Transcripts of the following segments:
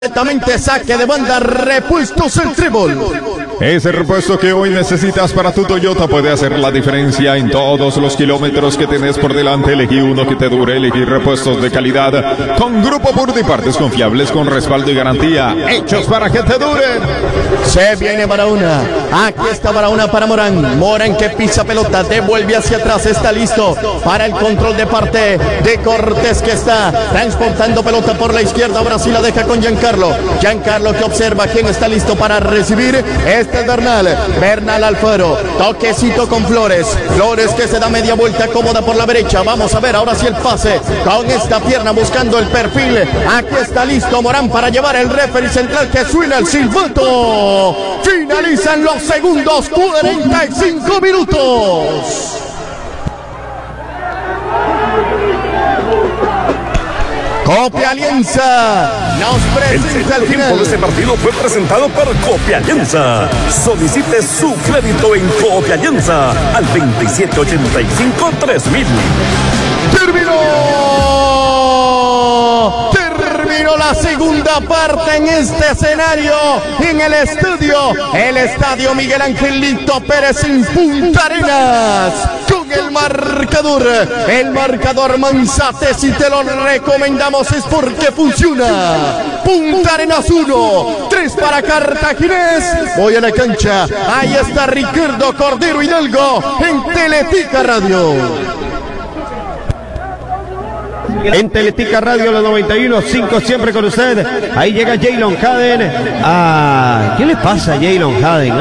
Directamente saque de banda, Repuestos El Trébol. Ese repuesto que hoy necesitas para tu Toyota puede hacer la diferencia en todos los kilómetros que tenés por delante. Elegí uno que te dure, elegí repuestos de calidad con Grupo Purdy, partes confiables con respaldo y garantía, hechos para que te duren. Se viene Barahona, aquí está Barahona para Morán. Morán que pisa pelota, devuelve hacia atrás, está listo para el control de parte de Cortés, que está transportando pelota por la izquierda. Ahora sí la deja con Giancarlo que observa quién está listo para recibir. Este es Bernal Alfaro, toquecito con Flores que se da media vuelta cómoda por la derecha. Vamos a ver ahora sí el pase con esta pierna buscando el perfil. Aquí está listo Morán para llevar el referee central, que suena el silbato. Finalizan los segundos, 45 minutos. Copia Alianza nos presenta el tiempo de este partido fue presentado por Copia Alianza. Solicite su crédito en Copia Alianza al 2785-3000. Terminó la segunda parte en este escenario, en el estadio Miguel Angelito Pérez en Punta Arenas. Con el marcador Manzate, si te lo recomendamos es porque funciona. Punta Arenas 1, 3 para Cartaginés. Voy a la cancha, ahí está Ricardo Cordero Hidalgo en Teletica Radio. En Teletica Radio, la 91.5, siempre con usted. Ahí llega Jaylon Haden. ¿Qué le pasa a Jaylon Haden?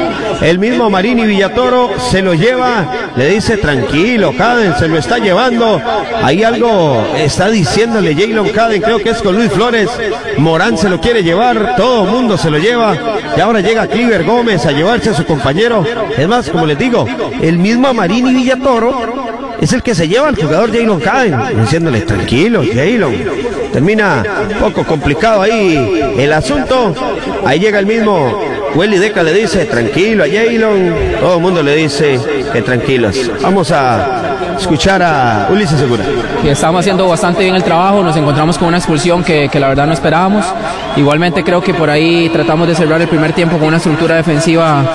El mismo Marini Villatoro se lo lleva. Le dice tranquilo, Haden, se lo está llevando. Ahí algo está diciéndole Jaylon Haden, creo que es con Luis Flores. Morán se lo quiere llevar, todo el mundo se lo lleva. Y ahora llega Cliver Gómez a llevarse a su compañero. Es más, como les digo, el mismo Marini Villatoro es el que se lleva al jugador Jaylon Haden, diciéndole tranquilo, Jaylon. Termina un poco complicado ahí el asunto. Ahí llega el mismo Welly Deca, le dice tranquilo a Jaylon. Todo el mundo le dice que tranquilos. Vamos a escuchar a Ulises Segura. Estamos haciendo bastante bien el trabajo, nos encontramos con una expulsión que la verdad no esperábamos. Igualmente creo que por ahí tratamos de cerrar el primer tiempo con una estructura defensiva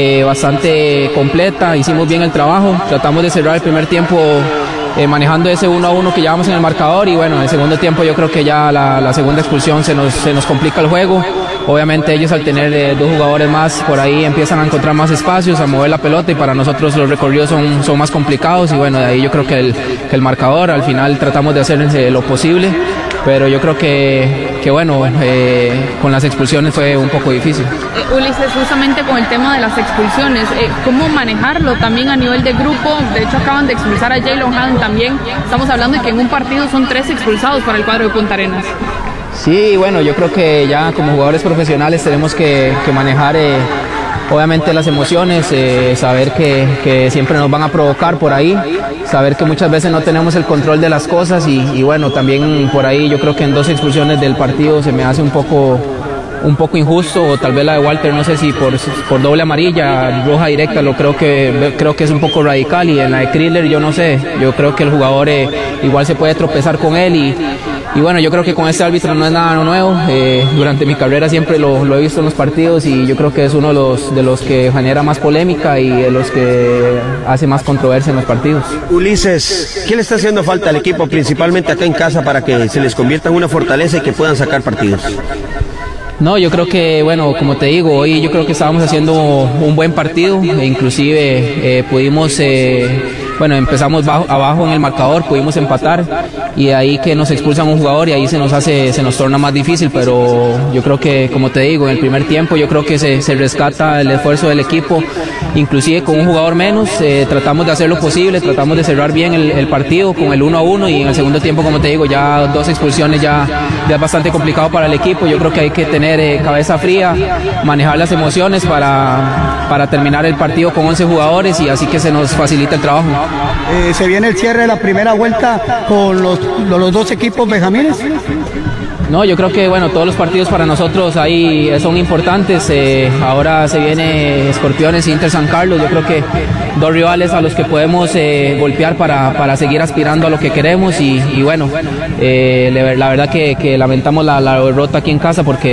bastante completa. Hicimos bien el trabajo, tratamos de cerrar el primer tiempo manejando ese 1-1 que llevamos en el marcador, y bueno, en el segundo tiempo yo creo que ya la segunda expulsión se nos complica el juego. Obviamente ellos, al tener dos jugadores más por ahí, empiezan a encontrar más espacios, a mover la pelota, y para nosotros los recorridos son más complicados, y bueno, de ahí yo creo que el marcador al final tratamos de hacer lo posible, pero yo creo que bueno, con las expulsiones fue un poco difícil. Ulises, justamente con el tema de las expulsiones, ¿cómo manejarlo también a nivel de grupo? De hecho acaban de expulsar a Jaylon Haden también. Estamos hablando de que en un partido son 3 expulsados para el cuadro de Punta Arenas. Sí, bueno, yo creo que ya como jugadores profesionales tenemos que manejar obviamente las emociones, saber que siempre nos van a provocar por ahí, saber que muchas veces no tenemos el control de las cosas, y bueno, también por ahí yo creo que en 2 expulsiones del partido se me hace un poco injusto, o tal vez la de Walter, no sé si por doble amarilla, roja directa, creo que es un poco radical, y en la de Kriller yo no sé, yo creo que el jugador igual se puede tropezar con él, y bueno, yo creo que con este árbitro no es nada nuevo. Durante mi carrera siempre lo he visto en los partidos, y yo creo que es uno de los que genera más polémica y de los que hace más controversia en los partidos. Ulises, ¿qué le está haciendo falta al equipo, principalmente acá en casa, para que se les convierta en una fortaleza y que puedan sacar partidos? No, yo creo que, bueno, como te digo, hoy yo creo que estábamos haciendo un buen partido, e inclusive pudimos, empezamos abajo en el marcador, pudimos empatar, y de ahí que nos expulsan un jugador, y ahí se nos torna más difícil, pero yo creo que, como te digo, en el primer tiempo yo creo que se rescata el esfuerzo del equipo, inclusive con un jugador menos, tratamos de hacer lo posible, tratamos de cerrar bien el partido con el 1-1, y en el segundo tiempo, como te digo, ya 2 expulsiones ya es bastante complicado para el equipo. Yo creo que hay que tener cabeza fría, manejar las emociones para terminar el partido con 11 jugadores, y así que se nos facilita el trabajo. Se viene el cierre de la primera vuelta con los 2 equipos benjamines. No, yo creo que bueno, todos los partidos para nosotros ahí son importantes. Ahora se viene Escorpiones e Inter San Carlos. Yo creo que dos rivales a los que podemos golpear para seguir aspirando a lo que queremos y bueno, la verdad que lamentamos la derrota aquí en casa porque